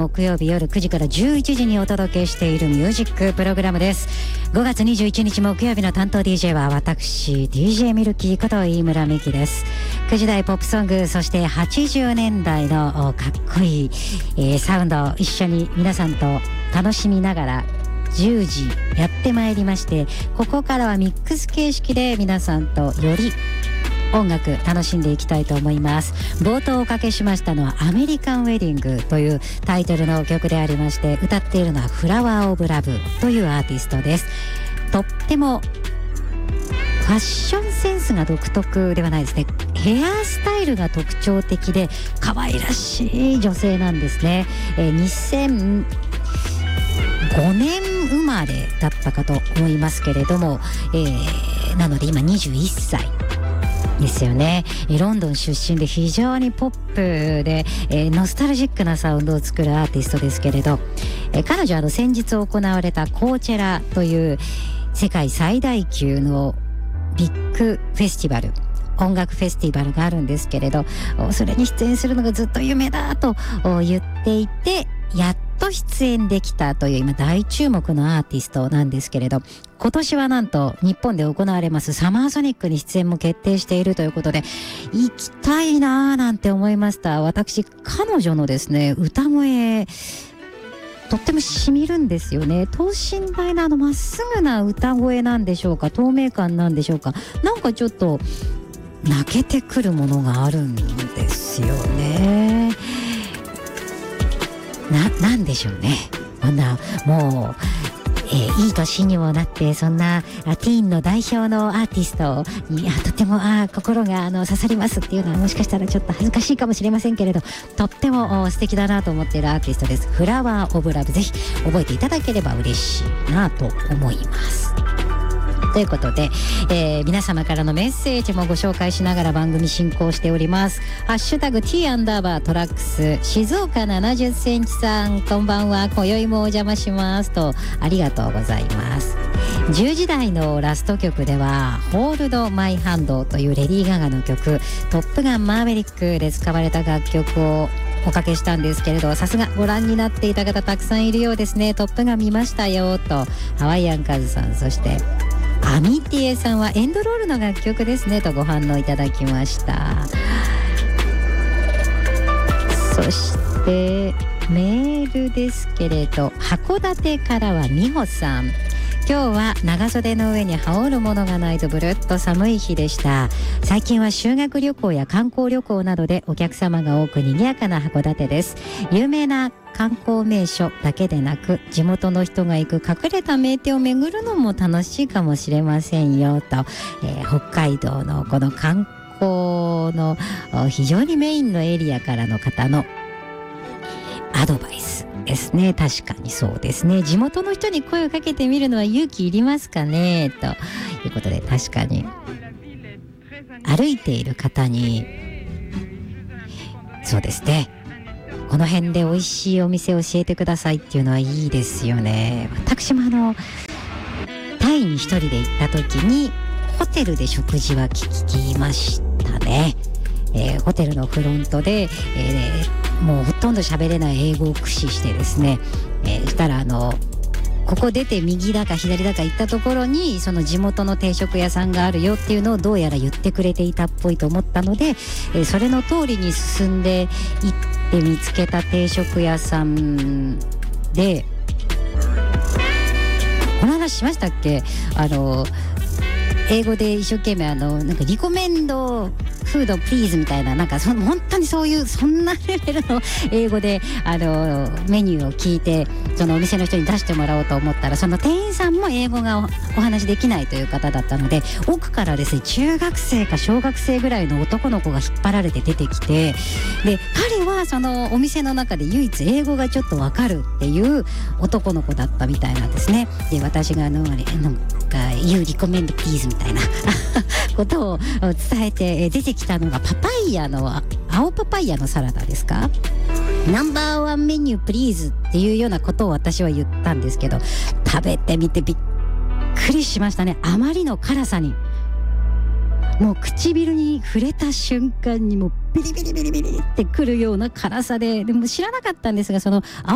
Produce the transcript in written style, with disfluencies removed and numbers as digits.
木曜日夜9時から11時にお届けしているミュージックプログラムです。5月21日木曜日の担当 DJ は私 DJ ミルキーこと飯村美希です。9時台ポップソング、そして80年代のかっこいい、サウンドを一緒に皆さんと楽しみながら10時やってまいりまして、ここからはミックス形式で皆さんとより音楽楽しんでいきたいと思います。冒頭おかけしましたのはアメリカンウェディングというタイトルの曲でありまして、歌っているのはフラワーオブラブというアーティストです。とってもファッションセンスが独特ではないですね。ヘアスタイルが特徴的で可愛らしい女性なんですね。2005年生まれだったかと思いますけれども、なので今21歳ですよね。ロンドン出身で非常にポップで、ノスタルジックなサウンドを作るアーティストですけれど、彼女は先日行われたコーチェラという世界最大級のビッグフェスティバル、音楽フェスティバルがあるんですけれど、それに出演するのがずっと夢だと言っていて、やっと出演できたという今大注目のアーティストなんですけれど、今年はなんと日本で行われますサマーソニックに出演も決定しているということで、行きたいなーなんて思いました。私、彼女のですね歌声とってもしみるんですよね。等身大なまっすぐな歌声なんでしょうか、透明感なんでしょうか、なんかちょっと泣けてくるものがあるんですよね。なんでしょうね。もう、いい年にもなってそんなティーンの代表のアーティストにとても心が刺さりますっていうのはもしかしたらちょっと恥ずかしいかもしれませんけれど、とっても素敵だなと思っているアーティストです。フラワーオブラブ、ぜひ覚えていただければ嬉しいなと思います。ということで、皆様からのメッセージもご紹介しながら番組進行しております。ハッシュタグ T_トラックス、静岡70センチさん、こんばんは、今宵もお邪魔しますと、ありがとうございます。10時台のラスト曲ではホールドマイハンドというレディー・ガガの曲、トップガンマーヴェリックで使われた楽曲をおかけしたんですけれど、さすがご覧になっていた方たくさんいるようですね。トップガン見ましたよとハワイアンカズさん、そしてアミティエさんはエンドロールの楽曲ですねとご反応いただきました。そしてメールですけれど、函館からは美穂さん、今日は長袖の上に羽織るものがないとブルッと寒い日でした。最近は修学旅行や観光旅行などでお客様が多く賑やかな函館です。有名な観光名所だけでなく、地元の人が行く隠れた名店を巡るのも楽しいかもしれませんよと、北海道のこの観光の非常にメインのエリアからの方のアドバイスですね。確かにそうですね。地元の人に声をかけてみるのは勇気いりますかねということで、確かに歩いている方にそうですね、この辺で美味しいお店を教えてくださいっていうのはいいですよね。私もタイに一人で行った時にホテルで食事は聞きましたね。ホテルのフロントで、もうほとんど喋れない英語を駆使してですね、したらここ出て右だか左だか行ったところにその地元の定食屋さんがあるよっていうのをどうやら言ってくれていたっぽいと思ったので、それの通りに進んで行って見つけた定食屋さんで、この話しましたっけ？英語で一生懸命なんかリコメンドフードプリーズみたいな、なんか本当にそういうそんなレベルの英語でメニューを聞いてそのお店の人に出してもらおうと思ったら、その店員さんも英語がお話できないという方だったので、奥からですね中学生か小学生ぐらいの男の子が引っ張られて出てきて、で彼はそのお店の中で唯一英語がちょっとわかるっていう男の子だったみたいなんですね。で私がなんかYou recommend please みたいなことを伝えて出てきたのが青パパイヤのサラダですか、ナンバーワンメニュープリーズっていうようなことを私は言ったんですけど、食べてみてびっくりしましたね。あまりの辛さにもう唇に触れた瞬間にもうビリビリビリビリってくるような辛さで、でも知らなかったんですが、その青